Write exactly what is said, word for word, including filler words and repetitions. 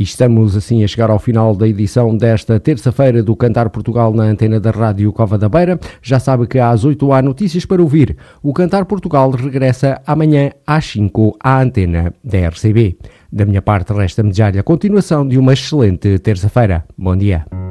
E estamos assim a chegar ao final da edição desta terça-feira do Cantar Portugal na antena da Rádio Cova da Beira. Já sabe que às oito há notícias para ouvir. O Cantar Portugal regressa amanhã às cinco à antena da R C B. Da minha parte, resta-me desejar-lhe a continuação de uma excelente terça-feira. Bom dia.